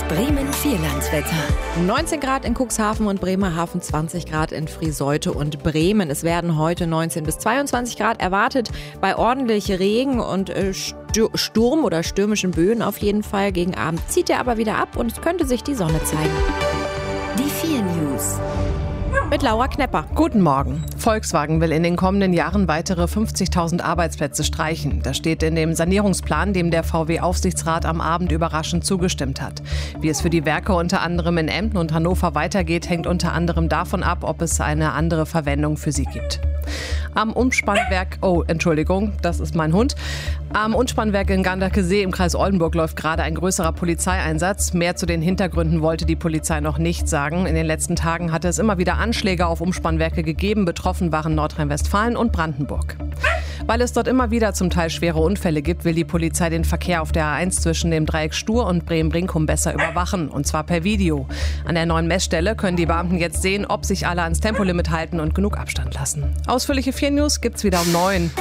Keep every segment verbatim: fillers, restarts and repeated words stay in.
Bremen-Vierlandswetter. neunzehn Grad in Cuxhaven und Bremerhaven, zwanzig Grad in Friseute und Bremen. Es werden heute neunzehn bis zweiundzwanzig Grad erwartet bei ordentlich Regen und äh, Sturm oder stürmischen Böen auf jeden Fall. Gegen Abend zieht er aber wieder ab und es könnte sich die Sonne zeigen. Die vier News. Mit Laura Knepper. Guten Morgen. Volkswagen will in den kommenden Jahren weitere fünfzigtausend Arbeitsplätze streichen. Das steht in dem Sanierungsplan, dem der V W-Aufsichtsrat am Abend überraschend zugestimmt hat. Wie es für die Werke unter anderem in Emden und Hannover weitergeht, hängt unter anderem davon ab, ob es eine andere Verwendung für sie gibt. Am Umspannwerk, oh, Entschuldigung, das ist mein Hund. Am Umspannwerk in Ganderkesee im Kreis Oldenburg läuft gerade ein größerer Polizeieinsatz. Mehr zu den Hintergründen wollte die Polizei noch nicht sagen. In den letzten Tagen hatte es immer wieder Anschläge auf Umspannwerke gegeben. Betroffen waren Nordrhein-Westfalen und Brandenburg. Weil es dort immer wieder zum Teil schwere Unfälle gibt, will die Polizei den Verkehr auf der A eins zwischen dem Dreieck Stur und Bremen-Brinkum besser überwachen. Und zwar per Video. An der neuen Messstelle können die Beamten jetzt sehen, ob sich alle ans Tempolimit halten und genug Abstand lassen. Ausführliche vier News gibt's wieder um neun.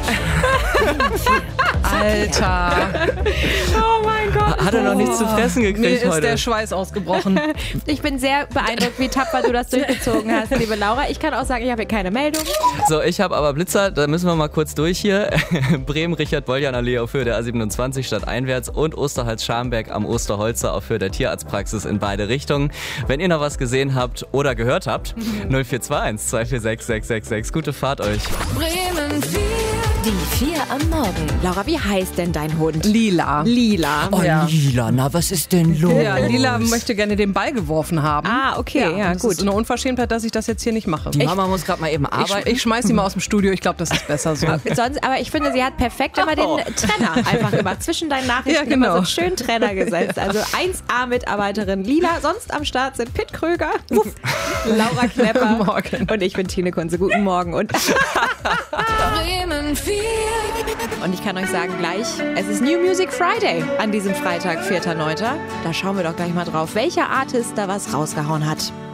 Alter. Oh mein Gott. Hat er noch nichts zu fressen gekriegt Mir ist heute? der Schweiß ausgebrochen. Ich bin sehr beeindruckt, wie tapfer du das durchgezogen hast, liebe Laura. Ich kann auch sagen, ich habe hier keine Meldung. So, ich habe aber Blitzer, da müssen wir mal kurz durch hier. Bremen-Richard-Boljan-Allee auf Höhe der A siebenundzwanzig stadteinwärts und Osterholz-Scharmberg am Osterholzer auf Höhe der Tierarztpraxis in beide Richtungen. Wenn ihr noch was gesehen habt oder gehört habt, null vier zwei eins zwei vier sechs sechs sechs sechs. Gute Fahrt euch. Bremen vier. Die vier am Morgen. Laura, wie heißt denn dein Hund? Lila. Lila. Oh, Ja. Lila, na, was ist denn los? Ja, Lila möchte gerne den Ball geworfen haben. Ah, okay, ja, das gut. ist eine Unverschämtheit, dass ich das jetzt hier nicht mache. Die Mama muss gerade mal eben Ich, arbeiten. ich schmeiß sie mal aus dem Studio, ich glaube, das ist besser so. Sonst, aber ich finde, sie hat perfekt immer den Trenner einfach gemacht. Zwischen deinen Nachrichten Ja, genau. immer so einen schönen Trenner gesetzt. Also eins A-Mitarbeiterin Lila. Sonst am Start sind Pitt Kröger, Uff, Laura Knepper Morgen. und ich bin Tine Kunze. Guten Morgen. Und, Bremen vier. und ich kann euch sagen gleich, es ist New Music Friday an diesem Freitag, vierter neunter Da schauen wir doch gleich mal drauf, welcher Artist da was rausgehauen hat.